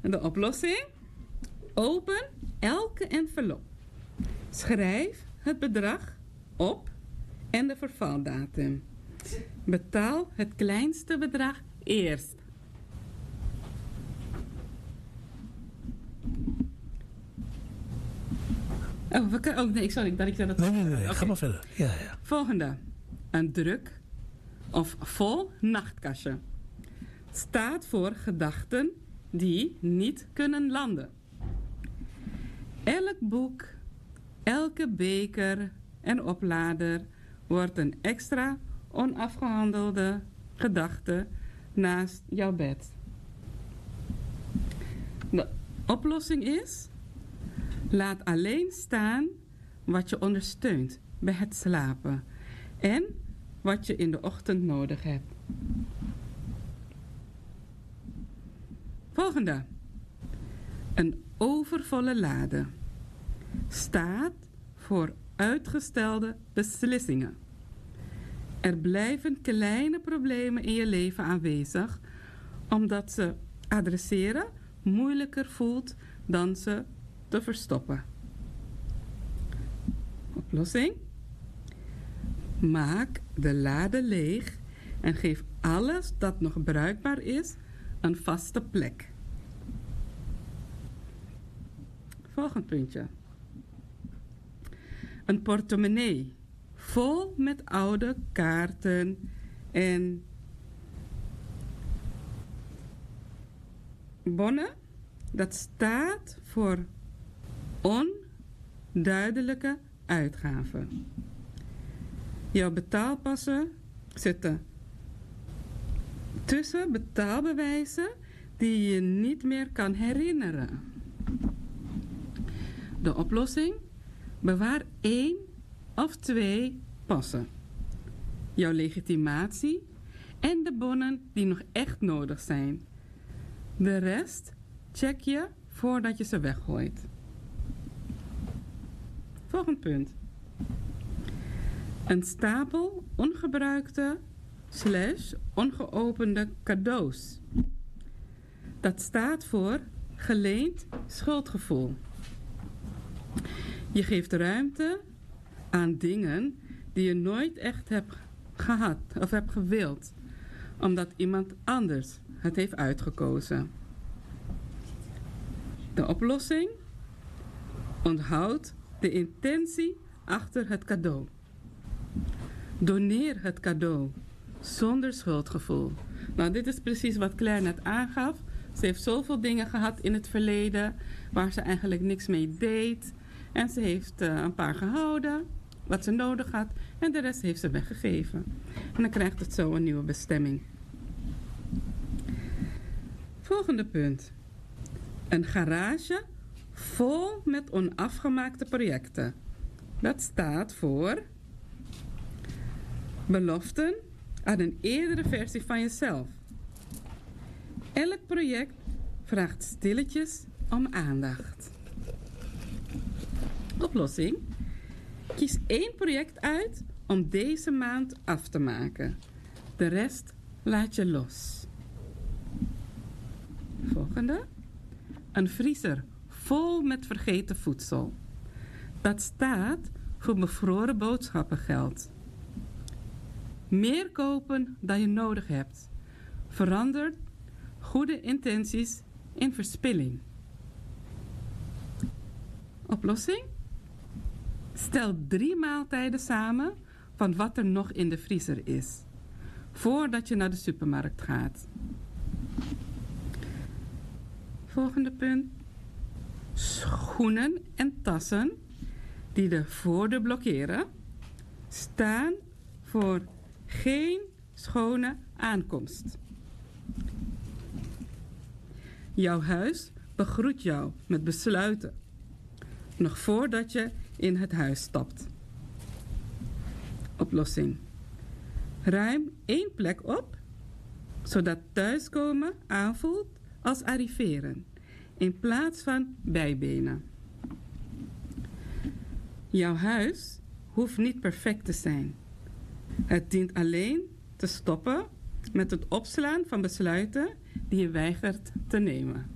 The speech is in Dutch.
De oplossing? Open elke envelop. Schrijf het bedrag op en de vervaldatum. Betaal het kleinste bedrag eerst. Nee, sorry dat ik dat... Nee, Okay. Ga maar verder. Ja. Volgende. Een druk of vol nachtkastje. Staat voor gedachten die niet kunnen landen. Elk boek, elke beker en oplader wordt een extra onafgehandelde gedachte naast jouw bed. De oplossing is: laat alleen staan wat je ondersteunt bij het slapen en wat je in de ochtend nodig hebt. Volgende. Een overvolle lade. Staat voor uitgestelde beslissingen. Er blijven kleine problemen in je leven aanwezig, omdat ze adresseren moeilijker voelt dan ze te verstoppen. Oplossing? Maak de lade leeg en geef alles dat nog bruikbaar is een vaste plek. Volgend puntje. Een portemonnee vol met oude kaarten en bonnen. Dat staat voor onduidelijke uitgaven. Jouw betaalpassen zitten tussen betaalbewijzen die je niet meer kan herinneren. De oplossing? Bewaar 1 of 2 passen. Jouw legitimatie en de bonnen die nog echt nodig zijn. De rest check je voordat je ze weggooit. Volgend punt. Een stapel ongebruikte / ongeopende cadeaus. Dat staat voor geleend schuldgevoel. Je geeft ruimte aan dingen die je nooit echt hebt gehad of hebt gewild, omdat iemand anders het heeft uitgekozen. De oplossing? Onthoud de intentie achter het cadeau. Doneer het cadeau zonder schuldgevoel. Nou, dit is precies wat Claire net aangaf. Ze heeft zoveel dingen gehad in het verleden waar ze eigenlijk niks mee deed. En ze heeft een paar gehouden, wat ze nodig had. En de rest heeft ze weggegeven. En dan krijgt het zo een nieuwe bestemming. Volgende punt. Een garage vol met onafgemaakte projecten. Dat staat voor beloften aan een eerdere versie van jezelf. Elk project vraagt stilletjes om aandacht. Oplossing? Kies 1 project uit om deze maand af te maken. De rest laat je los. Volgende. Een vriezer vol met vergeten voedsel. Dat staat voor bevroren boodschappengeld. Meer kopen dan je nodig hebt verandert goede intenties in verspilling. Oplossing? Stel 3 maaltijden samen van wat er nog in de vriezer is, voordat je naar de supermarkt gaat. Volgende punt. Schoenen en tassen die de voordeur blokkeren, staan voor geen schone aankomst. Jouw huis begroet jou met besluiten, nog voordat je in het huis stapt. Oplossing. Ruim 1 plek op, zodat thuiskomen aanvoelt als arriveren, in plaats van bijbenen. Jouw huis hoeft niet perfect te zijn. Het dient alleen te stoppen met het opslaan van besluiten die je weigert te nemen.